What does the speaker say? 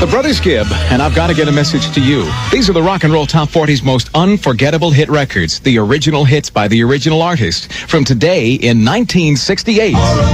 the Brothers Gibb, and I've got to get a message to you. These are the Rock and Roll Top 40's most unforgettable hit records, the original hits by the original artist from today in 1968.